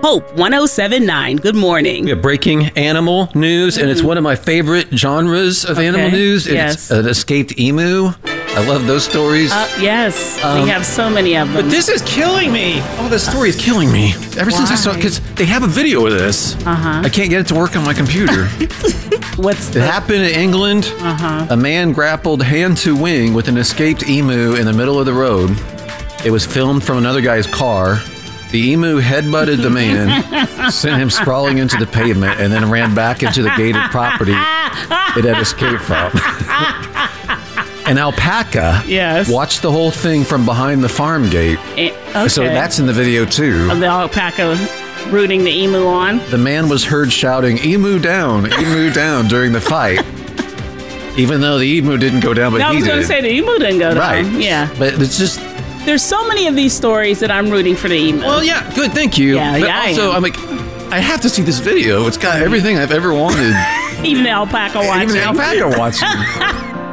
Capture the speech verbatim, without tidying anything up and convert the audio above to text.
Hope one oh seven point nine. Good morning. We have breaking animal news, and it's one of my favorite genres of Okay. animal news. It's Yes. an escaped emu. I love those stories. Uh, yes, Um, we have so many of them. But this is killing me. Oh, this story is killing me. Ever since I saw it, Why? because they have a video of this. Uh-huh. I can't get it to work on my computer. What's It the... happened in England. Uh-huh. A man grappled hand to wing with an escaped emu in the middle of the road. It was filmed from another guy's car. The emu headbutted the man, sent him sprawling into the pavement, and then ran back into the gated property it had escaped from. An alpaca Yes. watched the whole thing from behind the farm gate. Eh, okay. So that's in the video too. Of the alpaca rooting the emu on. The man was heard shouting, "Emu down, emu down," during the fight. Even though the emu didn't go down, but No, I he was did. going to say the emu didn't go down. Right. Yeah. But it's just, There's so many of these stories that I'm rooting for the emu. well, yeah, good, thank you. Yeah, but yeah, I also, am. I'm like, I have to see this video. It's got everything I've ever wanted. Even the alpaca watching. Even the alpaca watching.